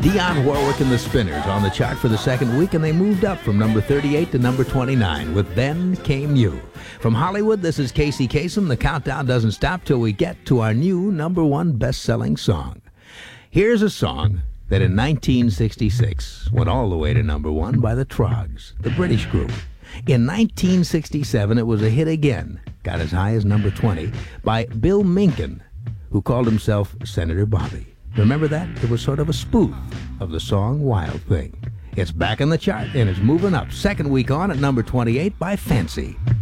Dionne Warwick and the Spinners on the chart for the second week, and they moved up from number 38 to number 29 with Then Came You. From Hollywood, this is Casey Kasem. The countdown doesn't stop till we get to our new number one best-selling song. Here's a song that in 1966 went all the way to number one by the Troggs, the British group. In 1967, it was a hit again, got as high as number 20, by Bill Minkin, who called himself Senator Bobby. Remember that? It was sort of a spoof of the song Wild Thing. It's back in the chart and it's moving up. Second week on at number 28 by Fancy.